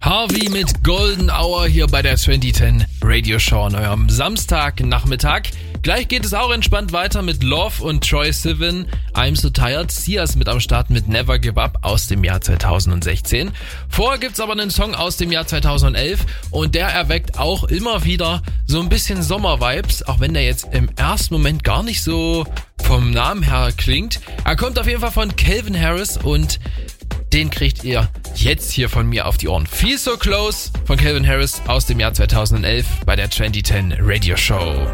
Harvey mit Golden Hour hier bei der 2010 Radio Show an eurem Samstagnachmittag. Gleich geht es auch entspannt weiter mit Love und Troye Sivan, I'm So Tired. Sia ist mit am Start mit Never Give Up aus dem Jahr 2016. Vorher gibt's aber einen Song aus dem Jahr 2011 und der erweckt auch immer wieder so ein bisschen Sommervibes, auch wenn der jetzt im ersten Moment gar nicht so vom Namen her klingt. Er kommt auf jeden Fall von Calvin Harris und den kriegt ihr jetzt hier von mir auf die Ohren. Feel So Close von Calvin Harris aus dem Jahr 2011 bei der 2010 Radio Show.